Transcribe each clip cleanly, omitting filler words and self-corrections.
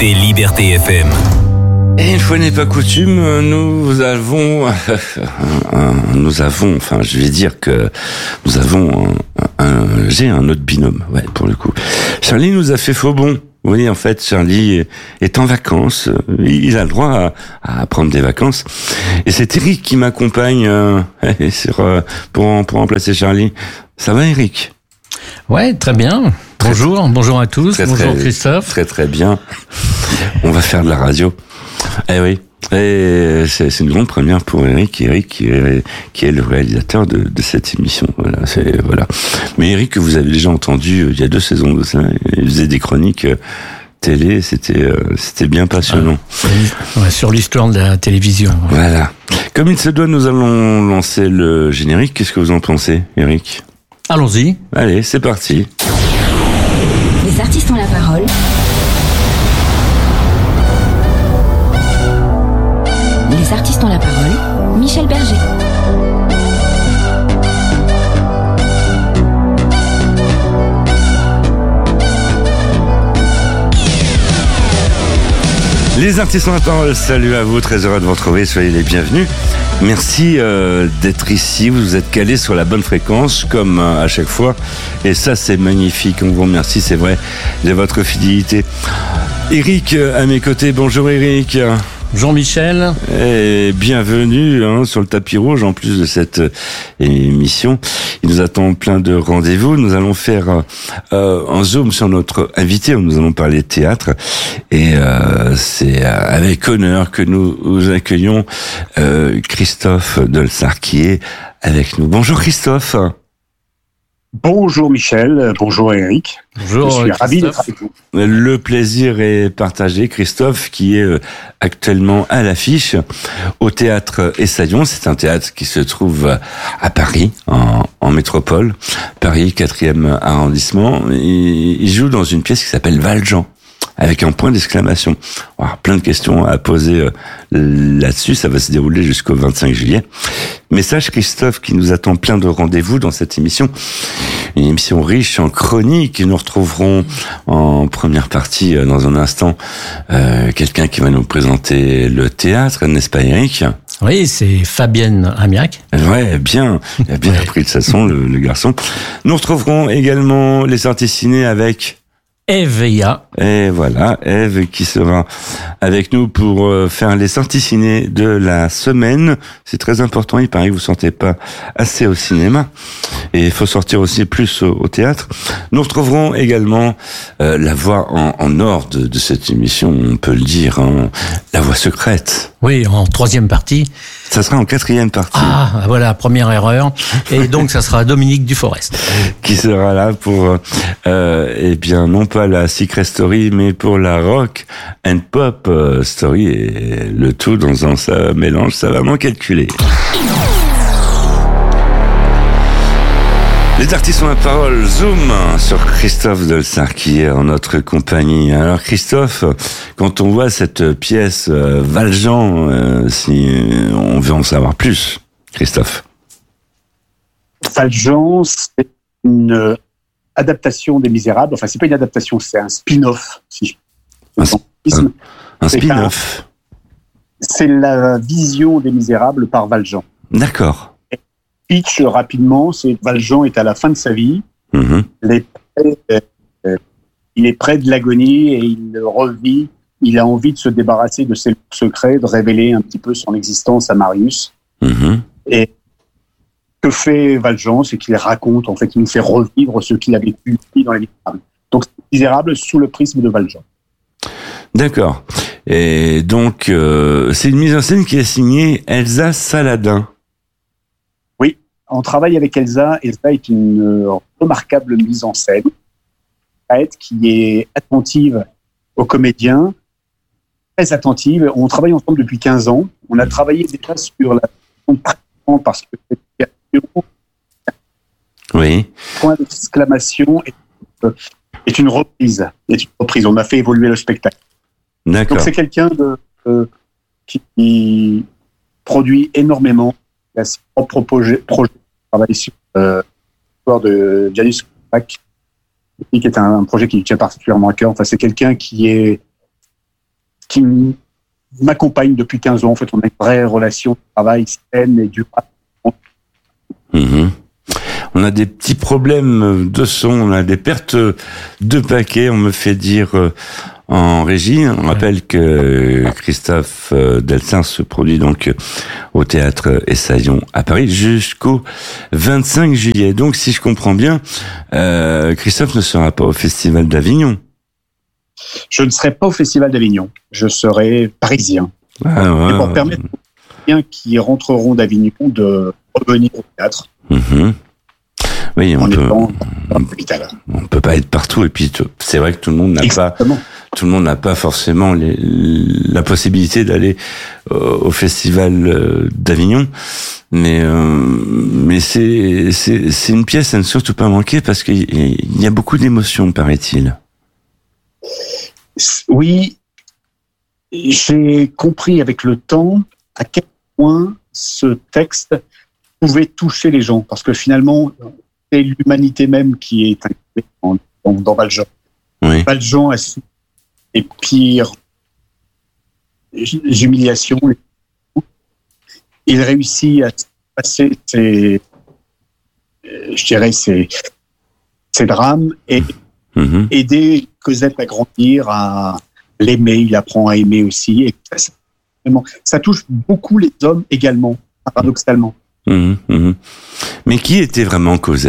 écoutez Liberté FM. Et une fois n'est pas coutume, j'ai un autre binôme, ouais, pour le coup. Charlie nous a fait faux bon. Oui, en fait, Charlie est en vacances. Il a le droit à prendre des vacances. Et c'est Eric qui m'accompagne pour remplacer Charlie. Ça va, Eric? Ouais, très bien. Bonjour à tous. Bonjour Christophe. Très très bien. On va faire de la radio. Eh oui. Et c'est une grande première pour Eric. Eric qui est le réalisateur de cette émission. Voilà. Mais Eric, que vous avez déjà entendu il y a 2 saisons de ça, il faisait des chroniques télé. C'était bien passionnant. Sur l'histoire de la télévision. Voilà. Comme il se doit, nous allons lancer le générique. Qu'est-ce que vous en pensez, Eric? Allons-y. Allez, c'est parti. Les artistes ont la parole. Les artistes ont la parole. Michel Berger. Les artistes ont la parole, salut à vous, très heureux de vous retrouver, soyez les bienvenus. Merci d'être ici, vous êtes calés sur la bonne fréquence, comme à chaque fois. Et ça, c'est magnifique, on vous remercie, c'est vrai, de votre fidélité. Eric, à mes côtés, bonjour Eric. Jean-Michel. Et bienvenue sur le tapis rouge en plus de cette émission. Il nous attend plein de rendez-vous. Nous allons faire un zoom sur notre invité. Nous allons parler théâtre. Et c'est avec honneur que nous accueillons Christophe Dolsart qui est avec nous. Bonjour Christophe. Bonjour Michel, bonjour Eric. Bonjour. Je suis ravi d'être avec vous. Le plaisir est partagé. Christophe qui est actuellement à l'affiche au théâtre Essaillon. C'est un théâtre qui se trouve à Paris, en métropole. Paris, 4e arrondissement. Il joue dans une pièce qui s'appelle Valjean, avec un point d'exclamation. Alors, plein de questions à poser là-dessus. Ça va se dérouler jusqu'au 25 juillet. Message Christophe qui nous attend plein de rendez-vous dans cette émission. Une émission riche en chroniques. Nous retrouverons en première partie, dans un instant, quelqu'un qui va nous présenter le théâtre, n'est-ce pas Eric? Oui, c'est Fabienne Amiac. Ouais, bien. Il a bien appris de sa son, le garçon. Nous retrouverons également les sorties ciné avec Eve Ia. Et voilà, Eve qui sera avec nous pour faire les sorties ciné de la semaine. C'est très important, il paraît que vous ne sortez pas assez au cinéma. Et il faut sortir aussi plus au théâtre. Nous retrouverons également la voix en or de cette émission, on peut le dire, la voix secrète. Oui, en 3e partie. Ça sera en 4e partie. Ah, voilà, première erreur. Et donc, ça sera Dominique Duforest. Qui sera là pour, non pas la Secret Story, mais pour la Rock and Pop Story. Et le tout dans un mélange savamment calculé. Les artistes ont la parole. Zoom sur Christophe Dolsart qui est en notre compagnie. Alors Christophe, quand on voit cette pièce Valjean, si on veut en savoir plus, Christophe. Valjean, c'est une adaptation des Misérables. Enfin, c'est pas une adaptation, c'est un spin-off. Un spin-off. C'est la vision des Misérables par Valjean. D'accord. Pitch rapidement, c'est Valjean est à la fin de sa vie. Mm-hmm. Il est près de l'agonie et il revit. Il a envie de se débarrasser de ses secrets, de révéler un petit peu son existence à Marius. Mm-hmm. Et que fait Valjean, c'est qu'il raconte, en fait, il nous fait revivre ce qu'il a vécu dans les Misérables. Donc, c'est Misérables sous le prisme de Valjean. D'accord. Et donc, c'est une mise en scène qui est signée Elsa Saladin. On travaille avec Elsa. Elsa est une remarquable mise en scène, qui est attentive aux comédiens, très attentive. On travaille ensemble depuis 15 ans. On a travaillé déjà sur la parce que oui. Point d'exclamation est une reprise. On a fait évoluer le spectacle. D'accord. Donc c'est quelqu'un qui produit énormément. Il a ses propres projets. Travaille sur l'histoire de Janus Kovac, qui est un projet qui lui tient particulièrement à cœur. Enfin, c'est quelqu'un qui est qui m'accompagne depuis 15 ans. En fait, on a une vraie relation de travail saine et durable. On a des petits problèmes de son, on a des pertes de paquets, on me fait dire en régie. On rappelle que Christophe Delsart se produit donc au Théâtre Essaillon à Paris jusqu'au 25 juillet. Donc, si je comprends bien, Christophe ne sera pas au Festival d'Avignon. Je ne serai pas au Festival d'Avignon, je serai parisien. Ah, ouais. Et pour permettre aux Parisiens qui rentreront d'Avignon de revenir au théâtre. Oui, on peut pas être partout, et puis c'est vrai que tout le monde n'a pas forcément la possibilité d'aller au Festival d'Avignon, mais c'est une pièce à ne surtout pas manquer parce qu'il y a beaucoup d'émotions, paraît-il. Oui, j'ai compris avec le temps à quel point ce texte pouvait toucher les gens, parce que finalement, c'est l'humanité même qui est incluse dans Valjean. Oui. Valjean a su les pires humiliations. Il réussit à passer ses drames et aider Cosette à grandir, à l'aimer. Il apprend à aimer aussi. Et ça touche beaucoup les hommes également, paradoxalement. Mais qui était vraiment Cosette ?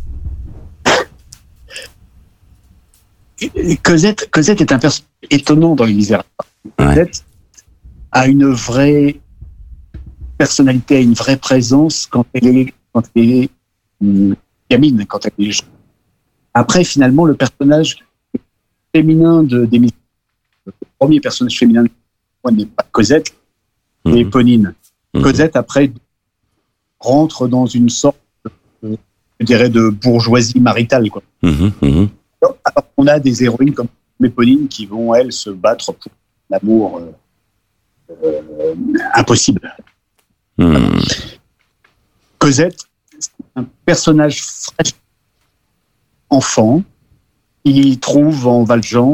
Cosette est un personnage étonnant dans Les Misérables. Cosette a une vraie personnalité, une vraie présence quand elle est gamine, quand elle est jeune. Après, finalement, le personnage féminin des Misérables, le premier personnage féminin n'est pas Cosette, c'est Éponine. Cosette, après, rentre dans une sorte, je dirais, de bourgeoisie maritale, quoi. Alors, on a des héroïnes comme Éponine qui vont, elles, se battre pour l'amour impossible. Cosette, c'est un personnage fragile, enfant, qui trouve en Valjean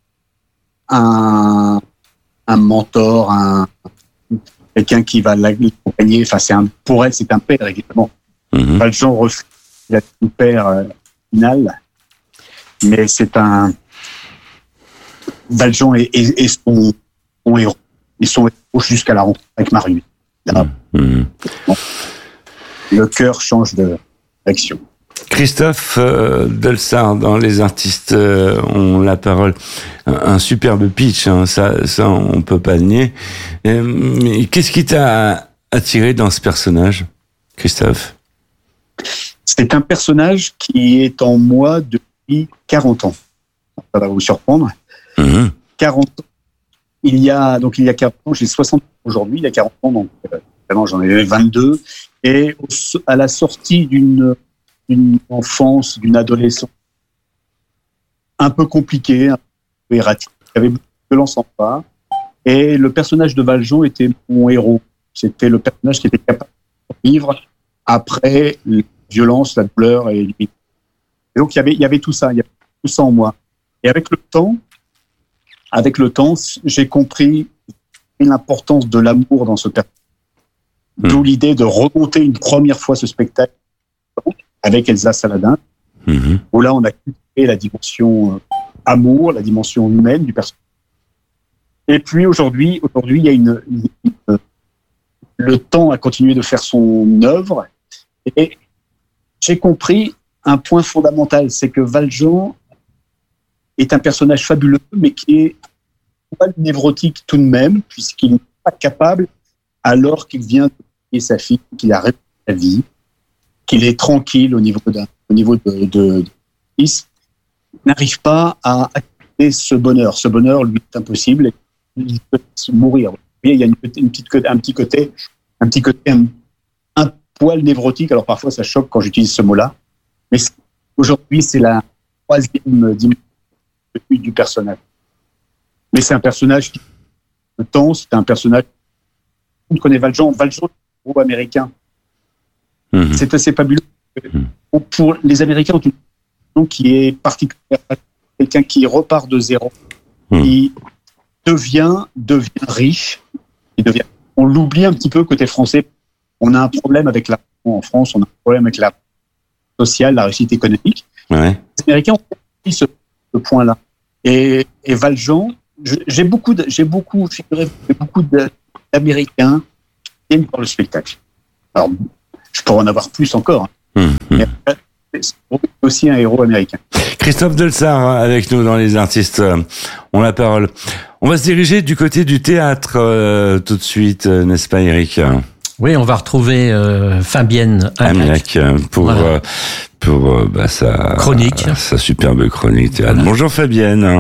un mentor, quelqu'un qui va l'accompagner. Enfin, pour elle, c'est un père, évidemment. Valjean refuse d'être un père final, mais c'est un... Valjean est son héros. Et son héros jusqu'à la rencontre avec Marius. Bon, le cœur change de direction. Christophe Delsart, dans Les Artistes ont la parole. Un superbe pitch, hein, ça on peut pas le nier. Mais qu'est-ce qui t'a attiré dans ce personnage, Christophe ? C'est un personnage qui est en moi depuis 40 ans. Ça va vous surprendre. 40 ans. Il y a 40 ans, j'ai 60 ans aujourd'hui, il y a 40 ans, donc vraiment j'en avais 22. Et à la sortie d'une enfance, d'une adolescence un peu compliquée, un peu erratique, il y avait beaucoup de violence en bas. Et le personnage de Valjean était mon héros. C'était le personnage qui était capable de vivre après la violence, la douleur et limite. Et donc il y avait tout ça, en moi. Et avec le temps, j'ai compris l'importance de l'amour dans ce personnage. D'où l'idée de remonter une première fois ce spectacle avec Elsa Saladin, où là on a cultivé la dimension amour, la dimension humaine du personnage. Et puis aujourd'hui, il y a le temps a continué de faire son œuvre, et j'ai compris un point fondamental, c'est que Valjean est un personnage fabuleux, mais qui est pas névrotique tout de même, puisqu'il n'est pas capable, alors qu'il vient de tuer sa fille, qu'il a réussi sa vie, qu'il est tranquille au niveau de fils, il n'arrive pas à accepter ce bonheur. Ce bonheur, lui, est impossible, et il peut mourir. Il y a un petit côté, un poil névrotique. Alors parfois, ça choque quand j'utilise ce mot-là, mais aujourd'hui, c'est la troisième dimension du personnage. Mais c'est un personnage qui, le temps, c'est un personnage. On connaît Valjean. Valjean, est un héros américain. C'est assez fabuleux. Pour les Américains, ont une vision qui est particulière. Quelqu'un qui repart de zéro, qui devient riche. On l'oublie un petit peu côté français. On a un problème avec l'argent en France, on a un problème avec la sociale, la réussite économique. Ouais. Les Américains ont compris ce point-là. Et Valjean, j'ai beaucoup d'Américains qui viennent voir le spectacle. Alors, je pourrais en avoir plus encore. Mais c'est aussi un héros américain. Christophe Delsart avec nous dans Les Artistes ont la parole. On va se diriger du côté du théâtre tout de suite, n'est-ce pas Eric ? Oui, on va retrouver Fabienne Amiac pour sa chronique, sa superbe chronique théâtre. Voilà. Bonjour Fabienne.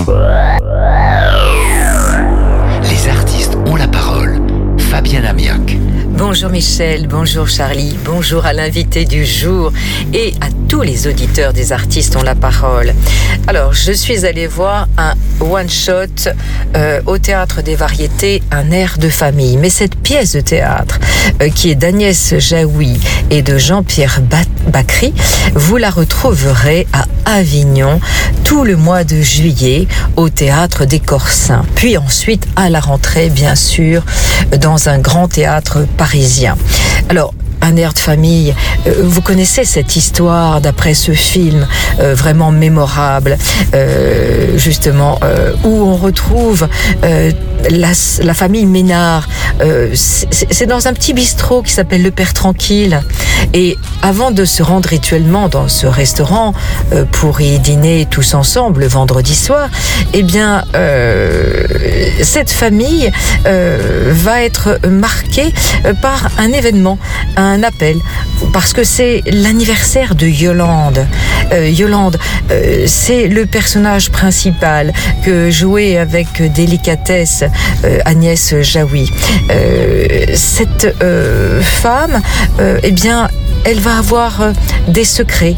Les artistes ont la parole. Fabienne Amiac. Bonjour Michel, bonjour Charlie, bonjour à l'invité du jour et à tous les auditeurs des artistes ont la parole. Alors, je suis allée voir un one-shot au Théâtre des Variétés, un air de famille. Mais cette pièce de théâtre, qui est d'Agnès Jaoui et de Jean-Pierre Bacry, vous la retrouverez à Avignon tout le mois de juillet au Théâtre des Corsins. Puis ensuite, à la rentrée, bien sûr, dans un grand théâtre parisien. Alors, un air de famille, vous connaissez cette histoire d'après ce film vraiment mémorable, justement, où on retrouve la famille Ménard. C'est dans un petit bistrot qui s'appelle Le Père Tranquille. Et avant de se rendre rituellement dans ce restaurant pour y dîner tous ensemble le vendredi soir, eh bien, cette famille va être marquée par un événement, un appel, parce que c'est l'anniversaire de Yolande. Yolande, c'est le personnage principal que jouait avec délicatesse Agnès Jaoui. Cette femme, eh bien, elle va avoir des secrets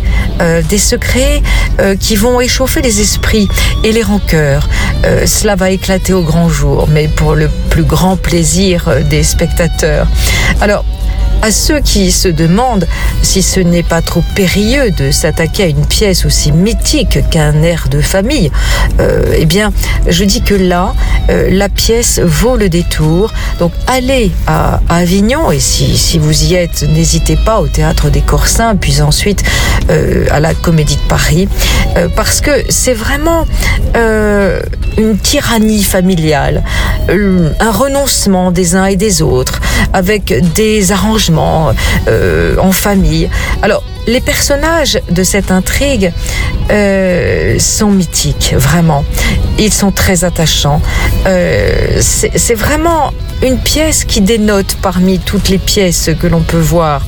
qui vont échauffer les esprits et les rancœurs. Cela va éclater au grand jour, mais pour le plus grand plaisir des spectateurs. Alors, à ceux qui se demandent si ce n'est pas trop périlleux de s'attaquer à une pièce aussi mythique qu'un air de famille, eh bien, je dis que là, la pièce vaut le détour. Donc, allez à Avignon, et si vous y êtes, n'hésitez pas au Théâtre des Corsins, puis ensuite à la Comédie de Paris, parce que c'est vraiment une tyrannie familiale, un renoncement des uns et des autres, avec des arrangements en famille. Alors, les personnages de cette intrigue sont mythiques, vraiment. Ils sont très attachants. C'est vraiment une pièce qui dénote parmi toutes les pièces que l'on peut voir.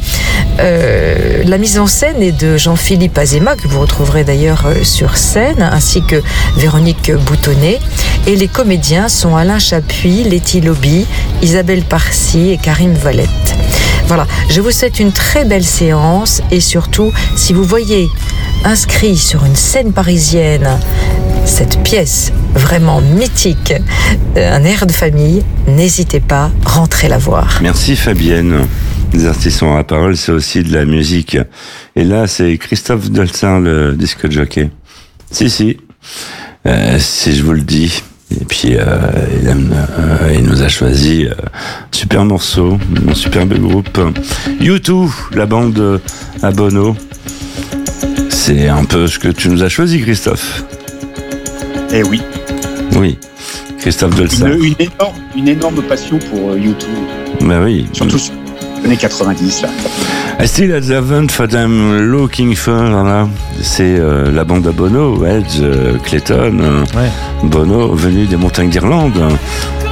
La mise en scène est de Jean-Philippe Azéma, que vous retrouverez d'ailleurs sur scène, ainsi que Véronique Boutonnet. Et les comédiens sont Alain Chapuis, Letty Lobby, Isabelle Parcy et Karim Valette. Voilà, je vous souhaite une très belle séance et surtout, si vous voyez inscrit sur une scène parisienne cette pièce vraiment mythique, un air de famille, n'hésitez pas, rentrez la voir. Merci Fabienne. Les artistes ont la parole, c'est aussi de la musique. Et là, c'est Christophe Delsart, le disque jockey. Si, si je vous le dis. Et puis, il nous a choisi un super morceau, un superbe groupe. U2, la bande à Bono. C'est un peu ce que tu nous as choisi, Christophe. Eh oui. Oui, Christophe Delsart. Une énorme passion pour U2. Ben oui. Surtout sur les années 90, là. I still haven't what I'm looking for. Voilà. C'est la bande à Bono, Edge, Clayton, Bono, venu des montagnes d'Irlande.